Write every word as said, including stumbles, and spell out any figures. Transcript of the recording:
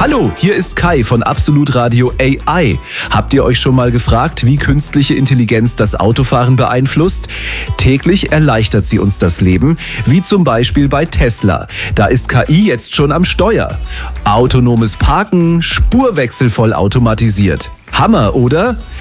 Hallo, hier ist Kai von Absolut Radio A I. Habt ihr euch schon mal gefragt, wie künstliche Intelligenz das Autofahren beeinflusst? Täglich erleichtert sie uns das Leben, wie zum Beispiel bei Tesla. Da ist K I jetzt schon am Steuer. Autonomes Parken, Spurwechsel voll automatisiert. Hammer, oder?